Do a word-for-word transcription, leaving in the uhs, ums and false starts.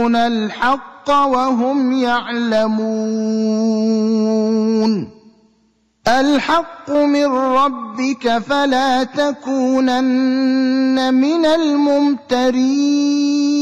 يكتمون الحق وهم يعلمون الحق من ربك، فلا تكونن من الممترين